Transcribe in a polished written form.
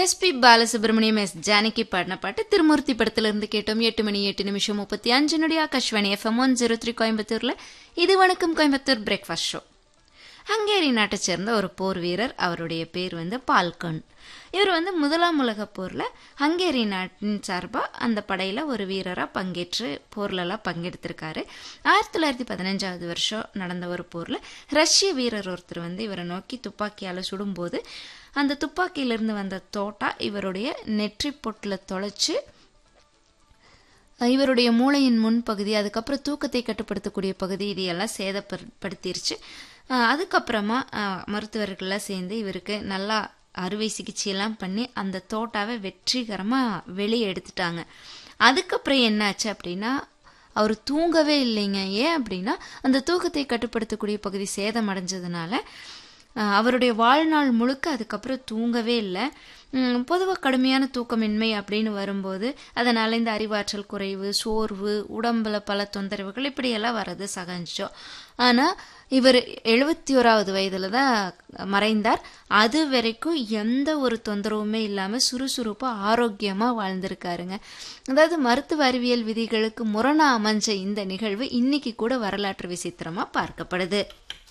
SP Balasubramaniam S Janaki பாடின பாட்டு திருமூர்த்தி படத்திலிருந்து கேட்டோம். 8 மணி 8 நிமிஷம் 35 நொடி. ஆகாஷ்வாணி FM 103 கோயம்புத்தூர்ல இது வணக்கம் கோயம்புத்தூர் பிரேக்ஃபாஸ்ட் ஷோ. ஹங்கேரி நாட்டை சேர்ந்த ஒரு போர் வீரர், அவருடைய பேர் பால்கன். இவர் முதலாம் உலக போர்ல ஹங்கேரி நாட்டின் சார்பா அந்த படையில ஒரு வீரரா பங்கேற்று போர்லலாம் பங்கெடுத்திருக்காரு. 1915 வருஷம் நடந்த ஒரு போர்ல ரஷ்ய வீரர் ஒருத்தர் இவரை நோக்கி துப்பாக்கியால சுடும்போது அந்த துப்பாக்கியிலிருந்து வந்த தோட்டா இவருடைய நெற்றி பொட்டுல தொலைச்சு இவருடைய மூளையின் முன்பகுதி, அதுக்கப்புறம் தூக்கத்தை கட்டுப்படுத்தக்கூடிய பகுதி, இதையெல்லாம் சேதப்படுத்திருச்சு. அதுக்கப்புறமா மருத்துவர்கள்லாம் சேர்ந்து இவருக்கு நல்லா அறுவை சிகிச்சையெல்லாம் பண்ணி அந்த தோட்டாவை வெற்றிகரமாக வெளியே எடுத்துட்டாங்க. அதுக்கப்புறம் என்னாச்சு அப்படின்னா, அவர் தூங்கவே இல்லைங்க. ஏன் அப்படின்னா அந்த தூக்கத்தை கட்டுப்படுத்தக்கூடிய பகுதி சேதம் அடைஞ்சதுனால அவருடைய வாழ்நாள் முழுக்க அதுக்கப்புறம் தூங்கவே இல்லை. பொதுவாக கடுமையான தூக்கமின்மை அப்படின்னு வரும்போது அதனால் இந்த அறிவாற்றல் குறைவு, சோர்வு, உடம்புல பல தொந்தரவுகள் இப்படியெல்லாம் வர்றது சகஜம். ஆனால் இவர் 71வது வயதில் தான் மறைந்தார். அது வரைக்கும் எந்த ஒரு தொந்தரவுமே இல்லாமல் சுறுசுறுப்பாக ஆரோக்கியமாக வாழ்ந்திருக்காருங்க. அதாவது மருத்துவ அறிவியல் விதிகளுக்கு முரணா அமைஞ்ச இந்த நிகழ்வு இன்னைக்கு கூட வரலாற்று விசித்திரமாக பார்க்கப்படுது.